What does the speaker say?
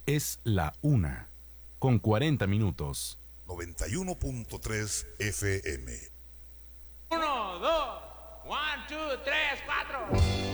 Es la 1:40. 91.3 FM. 1, 2, 1, 2, 3, 4.